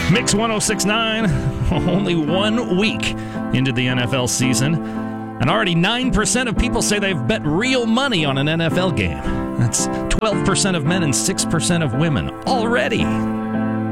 Mix 106.9, only 1 week into the NFL season, and already 9% of people say they've bet real money on an NFL game. That's 12% of men and 6% of women already.